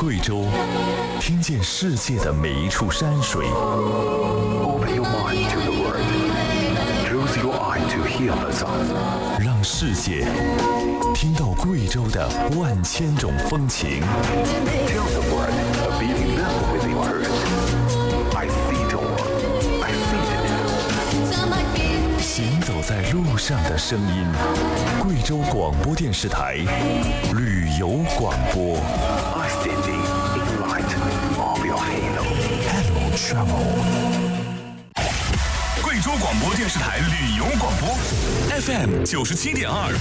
贵州，听见世界的每一处山水。 Open your mind to the world. Close your eye to hear the sound. 让世界听到贵州的万千种风情。 Tell the world a beating them with your heart. I see it all. I feel it. 行走在路上的声音，贵州广播电视台旅游广播。 I standing in light of your halo. Hello Travel。 贵州广播电视台旅游广播 FM 97.2。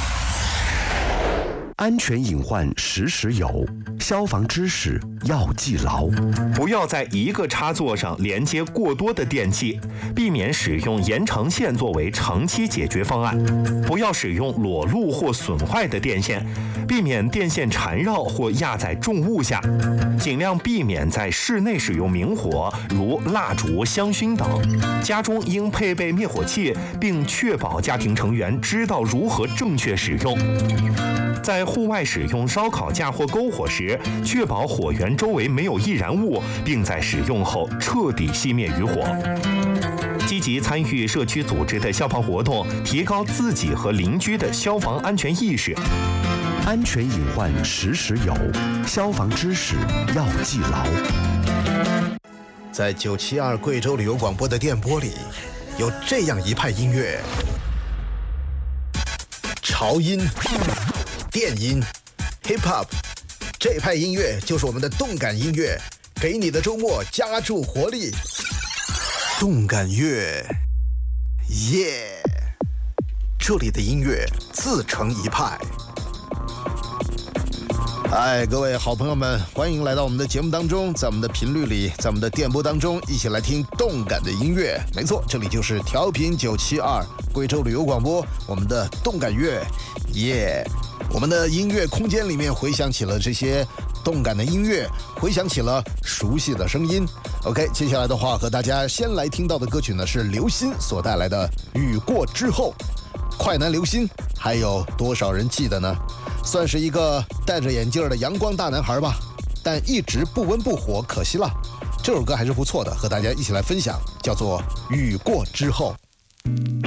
安全隐患时时有，消防知识要记牢。 不要在一个插座上连接过多的电器，避免使用延长线作为长期解决方案。不要使用裸露或损坏的电线，避免电线缠绕或压在重物下。尽量避免在室内使用明火，如蜡烛、香薰等。家中应配备灭火器，并确保家庭成员知道如何正确使用。在户外使用烧烤架或篝火时，确保火源周围没有易燃物，并在使用后彻底熄灭余火。积极参与社区组织的消防活动，提高自己和邻居的消防安全意识。 安全隐患时时有，消防知识要记牢。 在972贵州旅游广播的电波里，有这样一派音乐：潮音、电音、hip hop， 这派音乐就是我们的动感音乐，给你的周末加注活力。动感乐，耶！这里的音乐自成一派。嗨，各位好朋友们，欢迎来到我们的节目当中，在我们的频率里，在我们的电波当中，一起来听动感的音乐。没错，这里就是调频972贵州旅游广播，我们的动感乐，耶！我们的音乐空间里面回响起了这些动感的音乐，回响起了熟悉的声音。OK， 接下来的话和大家先来听到的歌曲呢是刘鑫所带来的《雨过之后》。快男刘鑫，还有多少人记得呢？算是一个戴着眼镜的阳光大男孩吧，但一直不温不火，可惜了。这首歌还是不错的，和大家一起来分享，叫做《雨过之后》。